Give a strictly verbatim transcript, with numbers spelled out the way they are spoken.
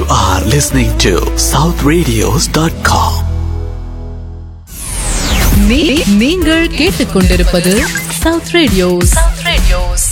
are listening to south radios dot com. நீங்கள் கேட்டுக்கொண்டிருப்பது south radios. South radios.